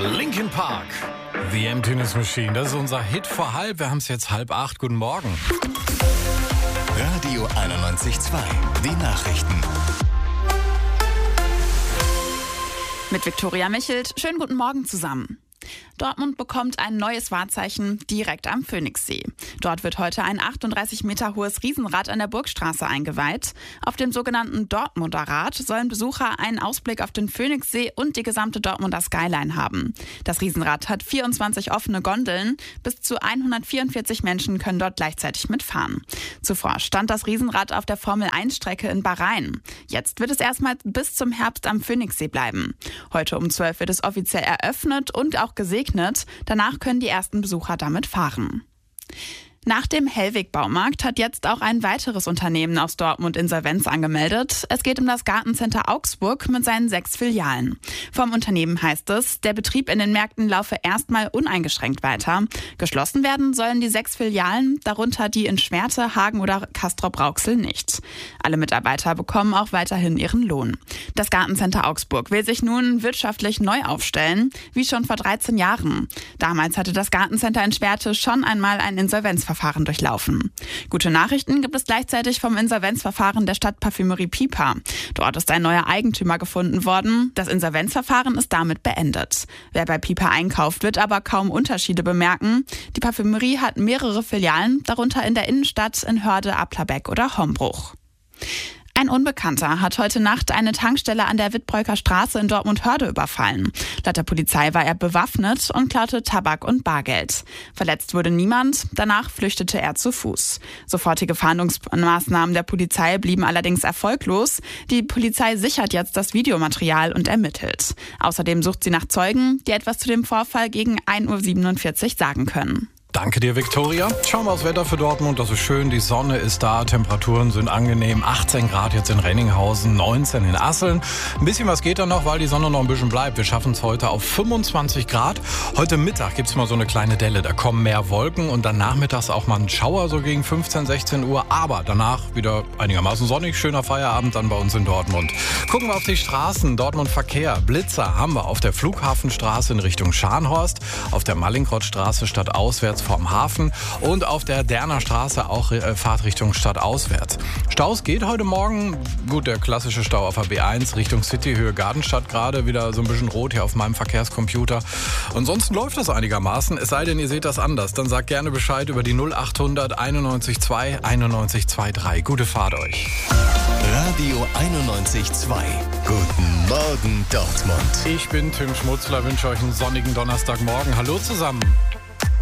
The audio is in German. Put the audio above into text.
Linkin Park, The Emptiness Machine. Das ist unser Hit vor halb. Wir haben es jetzt 7:30. Guten Morgen. Radio 91.2. Die Nachrichten. Mit Viktoria Michelt. Schönen guten Morgen zusammen. Dortmund bekommt ein neues Wahrzeichen direkt am Phoenixsee. Dort wird heute ein 38 Meter hohes Riesenrad an der Burgstraße eingeweiht. Auf dem sogenannten Dortmunder Rad sollen Besucher einen Ausblick auf den Phoenixsee und die gesamte Dortmunder Skyline haben. Das Riesenrad hat 24 offene Gondeln. Bis zu 144 Menschen können dort gleichzeitig mitfahren. Zuvor stand das Riesenrad auf der Formel-1-Strecke in Bahrain. Jetzt wird es erstmal bis zum Herbst am Phoenixsee bleiben. Heute um 12 wird es offiziell eröffnet und auch gesegnet. Danach können die ersten Besucher damit fahren. Nach dem Hellweg-Baumarkt hat jetzt auch ein weiteres Unternehmen aus Dortmund Insolvenz angemeldet. Es geht um das Gartencenter Augsburg mit seinen 6 Filialen. Vom Unternehmen heißt es, der Betrieb in den Märkten laufe erstmal uneingeschränkt weiter. Geschlossen werden sollen die 6 Filialen, darunter die in Schwerte, Hagen oder Castrop-Rauxel nicht. Alle Mitarbeiter bekommen auch weiterhin ihren Lohn. Das Gartencenter Augsburg will sich nun wirtschaftlich neu aufstellen, wie schon vor 13 Jahren. Damals hatte das Gartencenter in Schwerte schon einmal ein Insolvenzverfahren durchlaufen. Gute Nachrichten gibt es gleichzeitig vom Insolvenzverfahren der Stadt Parfümerie Pipa. Dort ist ein neuer Eigentümer gefunden worden. Das Insolvenzverfahren ist damit beendet. Wer bei Pipa einkauft, wird aber kaum Unterschiede bemerken. Die Parfümerie hat mehrere Filialen, darunter in der Innenstadt in Hörde, Applerbeck oder Hombruch. Ein Unbekannter hat heute Nacht eine Tankstelle an der Wittbreuker Straße in Dortmund-Hörde überfallen. Laut der Polizei war er bewaffnet und klaute Tabak und Bargeld. Verletzt wurde niemand, danach flüchtete er zu Fuß. Sofortige Fahndungsmaßnahmen der Polizei blieben allerdings erfolglos. Die Polizei sichert jetzt das Videomaterial und ermittelt. Außerdem sucht sie nach Zeugen, die etwas zu dem Vorfall gegen 1:47 Uhr sagen können. Danke dir, Viktoria. Schauen wir aufs Wetter für Dortmund. Das ist schön, die Sonne ist da, Temperaturen sind angenehm. 18 Grad jetzt in Renninghausen, 19 in Asseln. Ein bisschen was geht da noch, weil die Sonne noch ein bisschen bleibt. Wir schaffen es heute auf 25 Grad. Heute Mittag gibt es mal so eine kleine Delle. Da kommen mehr Wolken und dann nachmittags auch mal ein Schauer, so gegen 15, 16 Uhr. Aber danach wieder einigermaßen sonnig. Schöner Feierabend dann bei uns in Dortmund. Gucken wir auf die Straßen. Dortmund Verkehr. Blitzer haben wir auf der Flughafenstraße in Richtung Scharnhorst, auf der Mallinckrodtstraße stadtauswärts vom Hafen und auf der Derner Straße auch Fahrtrichtung stadtauswärts. Staus geht heute Morgen. Gut, der klassische Stau auf der B1 Richtung City, Höhe Gartenstadt gerade wieder so ein bisschen rot hier auf meinem Verkehrscomputer. Ansonsten läuft das einigermaßen, es sei denn, ihr seht das anders. Dann sagt gerne Bescheid über die 0800 91 2 91 23. Gute Fahrt euch. Radio 91.2. Guten Morgen, Dortmund. Ich bin Tim Schmutzler, wünsche euch einen sonnigen Donnerstagmorgen. Hallo zusammen.